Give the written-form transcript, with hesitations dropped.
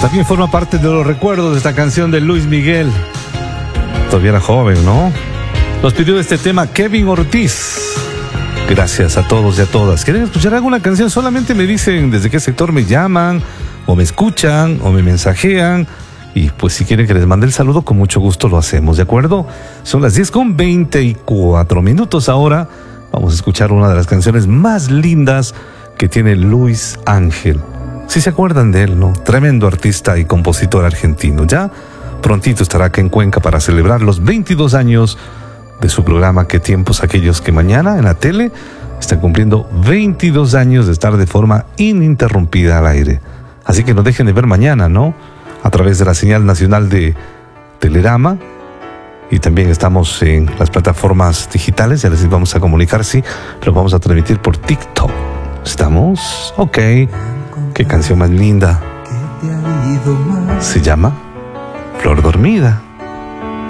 También forma parte de los recuerdos de esta canción de Luis Miguel. Todavía era joven, ¿no? Nos pidió este tema Kevin Ortiz. Gracias a todos y a todas. ¿Quieren escuchar alguna canción? Solamente me dicen desde qué sector me llaman, o me escuchan, o me mensajean. Y pues si quieren que les mande el saludo, con mucho gusto lo hacemos, ¿de acuerdo? Son las 10:24 ahora. Vamos a escuchar una de las canciones más lindas que tiene Luis Ángel. Si se acuerdan de él, ¿no? Tremendo artista y compositor argentino. Ya prontito estará acá en Cuenca para celebrar los 22 años de su programa Qué tiempos aquellos, que mañana en la tele están cumpliendo 22 años de estar de forma ininterrumpida al aire. Así que no dejen de ver mañana, ¿no? A través de la señal nacional de Telerama. Y también estamos en las plataformas digitales. Ya les vamos a comunicar si lo vamos a transmitir por TikTok. ¿Estamos? Ok. Qué canción más linda. Se llama Flor Dormida.